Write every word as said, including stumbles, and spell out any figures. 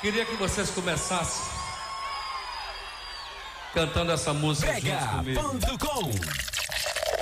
Queria que vocês começassem cantando essa música junto comigo. Brega ponto com